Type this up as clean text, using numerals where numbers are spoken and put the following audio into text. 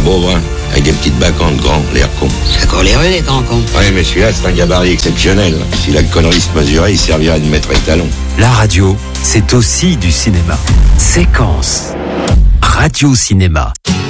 pauvre, hein, avec des petites bacantes grands, l'air con. Ça court les rues, les grands cons. Oui, mais celui-là, c'est un gabarit exceptionnel. Si la connerie se mesurait, il servirait de maître étalon. La radio, c'est aussi du cinéma. Séquence. Radio Cinéma.